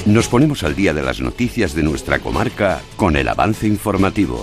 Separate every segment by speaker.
Speaker 1: Nos ponemos al día de las noticias de nuestra comarca con el avance informativo.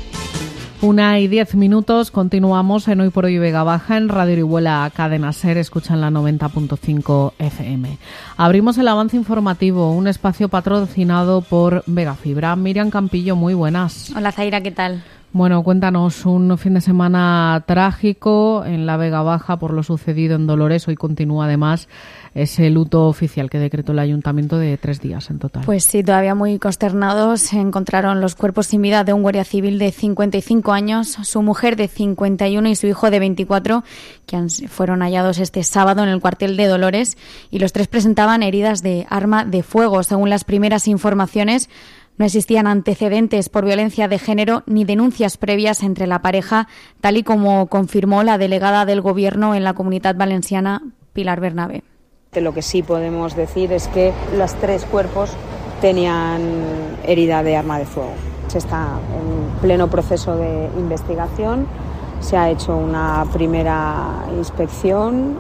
Speaker 2: 1:10, continuamos en Hoy por Hoy Vega Baja, en Radio Orihuela Cadena Ser, escuchan la 90.5 FM. Abrimos el avance informativo, un espacio patrocinado por Vega Fibra. Miriam Campillo, muy buenas.
Speaker 3: Hola Zaira, ¿qué tal?
Speaker 2: Bueno, cuéntanos, un fin de semana trágico en la Vega Baja por lo sucedido en Dolores. Hoy continúa además ese luto oficial que decretó el Ayuntamiento de 3 días en total.
Speaker 3: Pues sí, todavía muy consternados. Se encontraron los cuerpos sin vida de un guardia civil de 55 años, su mujer de 51 y su hijo de 24, que fueron hallados este sábado en el cuartel de Dolores, y los 3 presentaban heridas de arma de fuego. Según las primeras informaciones, no existían antecedentes por violencia de género ni denuncias previas entre la pareja, tal y como confirmó la delegada del Gobierno en la Comunitat Valenciana, Pilar Bernabé.
Speaker 4: Lo que sí podemos decir es que los 3 cuerpos tenían herida de arma de fuego. Se está en pleno proceso de investigación. Se ha hecho una primera inspección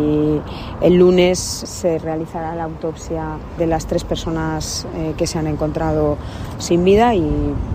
Speaker 4: y el lunes se realizará la autopsia de las 3 personas que se han encontrado sin vida y,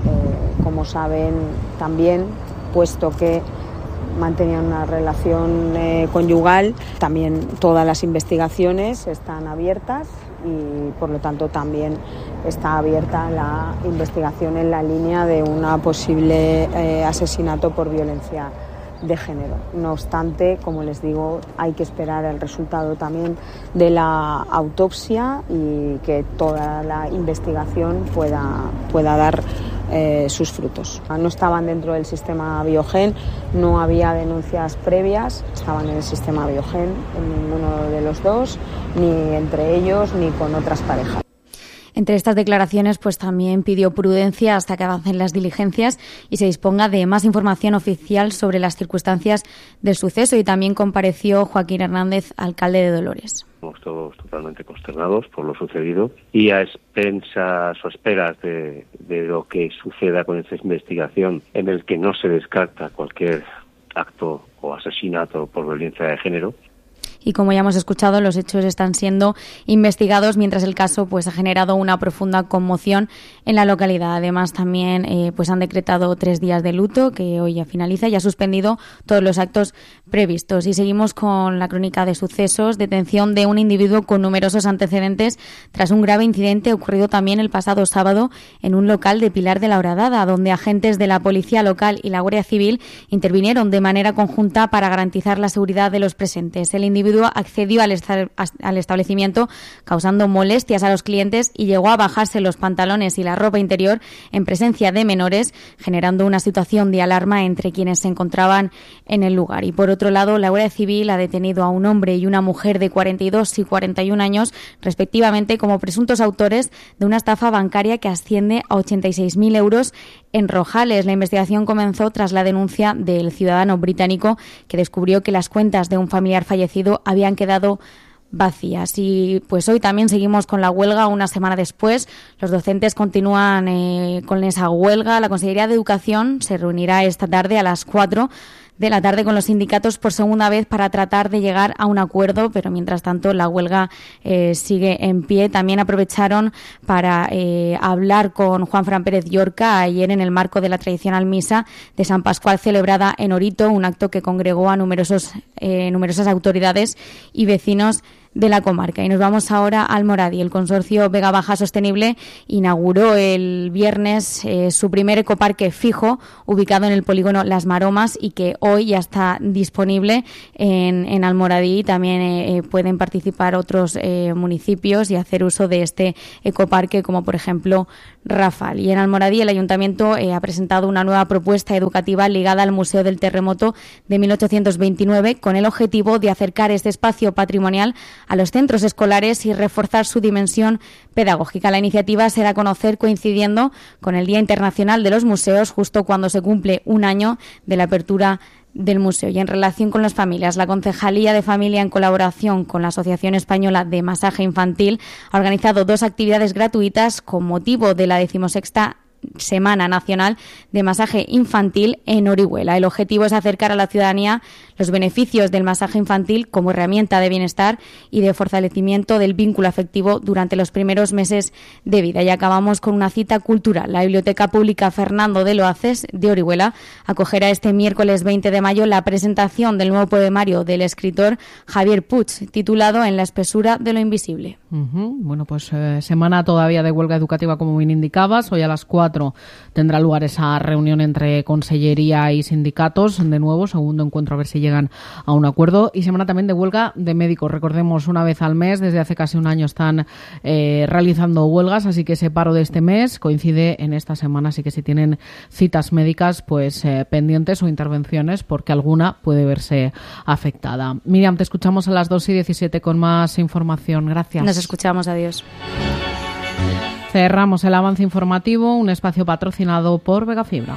Speaker 4: como saben también, puesto que mantenían una relación conyugal, también todas las investigaciones están abiertas y por lo tanto también está abierta la investigación en la línea de una posible asesinato por violencia de género. No obstante, como les digo, hay que esperar el resultado también de la autopsia y que toda la investigación pueda dar sus frutos. No estaban dentro del sistema Biogen, no había denuncias previas, estaban en el sistema Biogen, en ninguno de los dos, ni entre ellos ni con otras parejas.
Speaker 3: Entre estas declaraciones, pues también pidió prudencia hasta que avancen las diligencias y se disponga de más información oficial sobre las circunstancias del suceso, y también compareció Joaquín Hernández, alcalde de Dolores.
Speaker 5: Estamos todos totalmente consternados por lo sucedido y a expensas o esperas de lo que suceda con esta investigación, en el que no se descarta cualquier acto o asesinato por violencia de género.
Speaker 3: Y como ya hemos escuchado, los hechos están siendo investigados, mientras el caso pues ha generado una profunda conmoción en la localidad. Además, también pues han decretado 3 días de luto, que hoy ya finaliza, y ha suspendido todos los actos previstos. Y seguimos con la crónica de sucesos. Detención de un individuo con numerosos antecedentes tras un grave incidente ocurrido también el pasado sábado en un local de Pilar de la Horadada, donde agentes de la Policía Local y la Guardia Civil intervinieron de manera conjunta para garantizar la seguridad de los presentes. El individuo accedió al establecimiento causando molestias a los clientes y llegó a bajarse los pantalones y la ropa interior en presencia de menores, generando una situación de alarma entre quienes se encontraban en el lugar. Y por otro lado, la Guardia Civil ha detenido a un hombre y una mujer de 42 y 41 años, respectivamente, como presuntos autores de una estafa bancaria que asciende a 86.000 euros en Rojales. La investigación comenzó tras la denuncia del ciudadano británico, que descubrió que las cuentas de un familiar fallecido habían quedado vacías. Y pues hoy también seguimos con la huelga. Una semana después, los docentes continúan con esa huelga. La Consejería de Educación se reunirá esta tarde a las 4 de la tarde con los sindicatos por segunda vez para tratar de llegar a un acuerdo, pero mientras tanto la huelga sigue en pie. También aprovecharon para hablar con Juanfran Pérez Llorca ayer en el marco de la tradicional misa de San Pascual celebrada en Orito, un acto que congregó a numerosas autoridades y vecinos de la comarca. Y nos vamos ahora al Almoradí. El consorcio Vega Baja Sostenible inauguró el viernes su primer ecoparque fijo ubicado en el polígono Las Maromas y que hoy ya está disponible en Almoradí. También pueden participar otros municipios y hacer uso de este ecoparque, como por ejemplo Rafal. Y en Almoradí el Ayuntamiento ha presentado una nueva propuesta educativa ligada al Museo del Terremoto de 1829 con el objetivo de acercar este espacio patrimonial a los centros escolares y reforzar su dimensión pedagógica. La iniciativa se da a conocer coincidiendo con el Día Internacional de los Museos, justo cuando se cumple un año de la apertura del museo. Y en relación con las familias, la Concejalía de Familia, en colaboración con la Asociación Española de Masaje Infantil, ha organizado 2 actividades gratuitas con motivo de la 16ª Semana Nacional de Masaje Infantil en Orihuela. El objetivo es acercar a la ciudadanía los beneficios del masaje infantil como herramienta de bienestar y de fortalecimiento del vínculo afectivo durante los primeros meses de vida. Y acabamos con una cita cultural. La Biblioteca Pública Fernando de Loaces de Orihuela acogerá este miércoles 20 de mayo la presentación del nuevo poemario del escritor Javier Puig, titulado En la espesura de lo invisible.
Speaker 2: Bueno, pues semana todavía de huelga educativa, como bien indicabas. Hoy a las 4 tendrá lugar esa reunión entre Consellería y sindicatos, de nuevo, segundo encuentro, a ver si llegan a un acuerdo. Y semana también de huelga de médicos. Recordemos, una vez al mes, desde hace casi un año están realizando huelgas, así que ese paro de este mes coincide en esta semana, así que si tienen citas médicas, pues pendientes o intervenciones, porque alguna puede verse afectada. Miriam, te escuchamos a las 2:17 con más información. Gracias.
Speaker 3: Nos escuchamos, adiós.
Speaker 2: Cerramos el avance informativo, un espacio patrocinado por Vegafibra.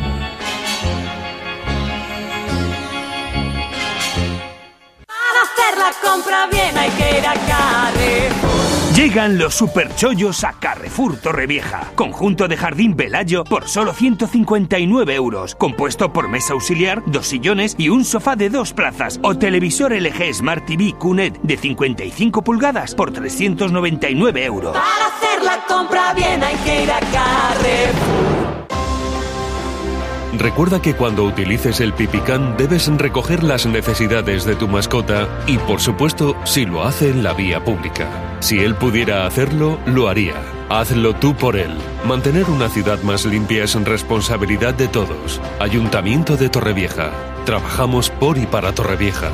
Speaker 6: Para hacer la compra bien hay que ir a Carrefour.
Speaker 7: Llegan los superchollos a Carrefour Torrevieja. Conjunto de jardín Velayo por solo 159 euros. Compuesto por mesa auxiliar, 2 sillones y un sofá de 2 plazas. O televisor LG Smart TV QNED de 55 pulgadas por 399 euros.
Speaker 6: Para hacer la compra bien hay que ir a Carrefour.
Speaker 8: Recuerda que cuando utilices el Pipicán debes recoger las necesidades de tu mascota y, por supuesto, si lo hace en la vía pública. Si él pudiera hacerlo, lo haría. Hazlo tú por él. Mantener una ciudad más limpia es responsabilidad de todos. Ayuntamiento de Torrevieja. Trabajamos por y para Torrevieja.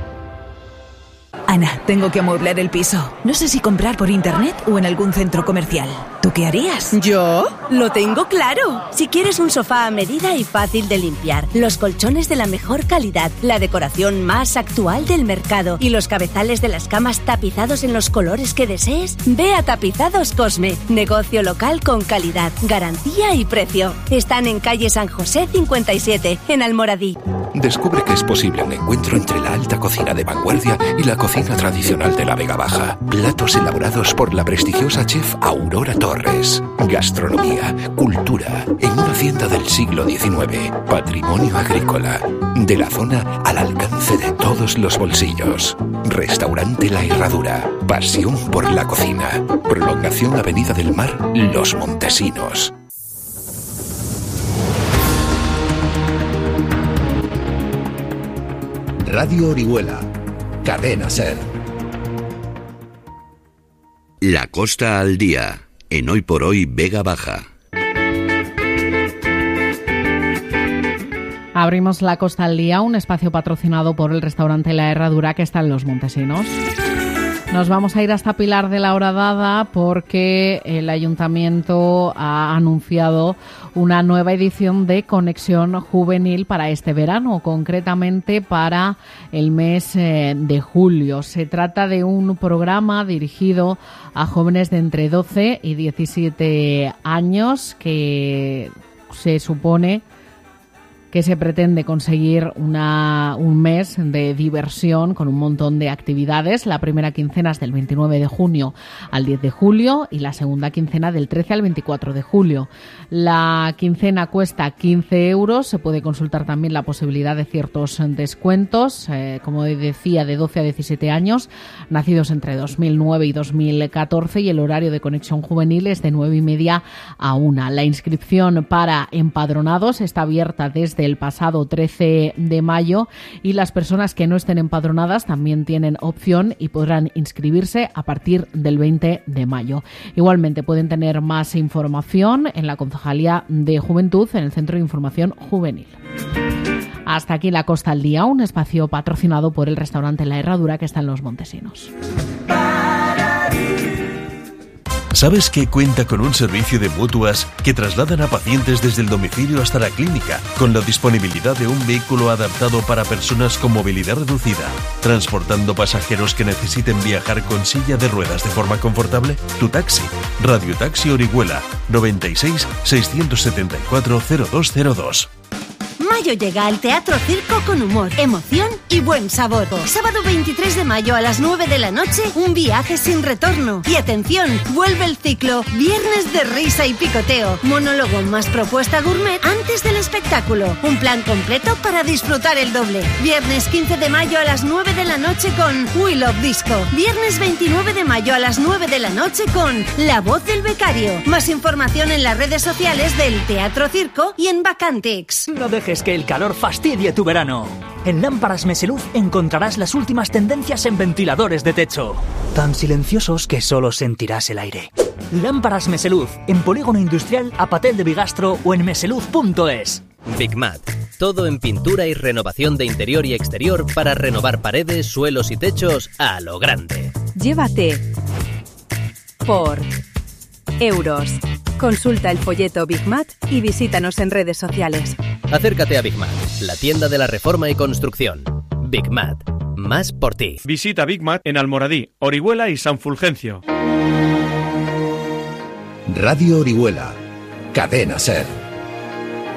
Speaker 9: Ana, tengo que amueblar el piso. No sé si comprar por internet o en algún centro comercial. ¿Tú qué harías?
Speaker 10: ¿Yo? Lo tengo claro. Si quieres un sofá a medida y fácil de limpiar, los colchones de la mejor calidad, la decoración más actual del mercado y los cabezales de las camas tapizados en los colores que desees, ve a Tapizados Cosme. Negocio local con calidad, garantía y precio. Están en calle San José 57, en Almoradí.
Speaker 11: Descubre que es posible un encuentro entre la alta cocina de vanguardia y la cocina tradicional de la Vega Baja. Platos elaborados por la prestigiosa chef Aurora Torres. Gastronomía, cultura, en una hacienda del siglo XIX. Patrimonio agrícola. De la zona al alcance de todos los bolsillos. Restaurante La Herradura. Pasión por la cocina. Prolongación Avenida del Mar, Los Montesinos.
Speaker 12: Radio Orihuela. Cadena SER.
Speaker 1: La Costa al Día, en Hoy por Hoy Vega Baja.
Speaker 2: Abrimos La Costa al Día, un espacio patrocinado por el restaurante La Herradura, que está en Los Montesinos. Nos vamos a ir hasta Pilar de la Horadada porque el ayuntamiento ha anunciado una nueva edición de Conexión Juvenil para este verano, concretamente para el mes de julio. Se trata de un programa dirigido a jóvenes de entre 12 y 17 años que se supone que se pretende conseguir un mes de diversión con un montón de actividades. La primera quincena es del 29 de junio al 10 de julio y la segunda quincena del 13 al 24 de julio. La quincena cuesta 15 euros. Se puede consultar también la posibilidad de ciertos descuentos, como decía, de 12 a 17 años, nacidos entre 2009 y 2014, y el horario de conexión juvenil es de 9:30 a 1. La inscripción para empadronados está abierta desde el pasado 13 de mayo y las personas que no estén empadronadas también tienen opción y podrán inscribirse a partir del 20 de mayo. Igualmente pueden tener más información en la Concejalía de Juventud, en el Centro de Información Juvenil. Hasta aquí La Costa al Día, un espacio patrocinado por el restaurante La Herradura, que está en Los Montesinos.
Speaker 8: ¿Sabes que cuenta con un servicio de mutuas que trasladan a pacientes desde el domicilio hasta la clínica, con la disponibilidad de un vehículo adaptado para personas con movilidad reducida, transportando pasajeros que necesiten viajar con silla de ruedas de forma confortable? Tu taxi. Radio Taxi Orihuela, 96 674 0202.
Speaker 10: mayo llega al Teatro Circo con humor, emoción y buen sabor. Sábado 23 de mayo a las 9 de la noche, un viaje sin retorno. Y atención, vuelve el ciclo Viernes de risa y picoteo. Monólogo más propuesta gourmet antes del espectáculo. Un plan completo para disfrutar el doble. Viernes 15 de mayo a las 9 de la noche con We Love Disco. Viernes 29 de mayo a las 9 de la noche con La Voz del Becario. Más información en las redes sociales del Teatro Circo y en Vacantex.
Speaker 13: No dejes que el calor fastidie tu verano. En Lámparas Meseluz encontrarás las últimas tendencias en ventiladores de techo, tan silenciosos que solo sentirás el aire. Lámparas Meseluz, en Polígono Industrial Apatel de Bigastro o en meseluz.es.
Speaker 14: Bigmat, todo en pintura y renovación de interior y exterior para renovar paredes, suelos y techos a lo grande.
Speaker 15: Llévate por euros. Consulta el folleto Bigmat y visítanos en redes sociales.
Speaker 14: Acércate a Bigmat, la tienda de la reforma y construcción. Bigmat, más por ti.
Speaker 16: Visita Bigmat en Almoradí, Orihuela y San Fulgencio.
Speaker 12: Radio Orihuela, Cadena SER.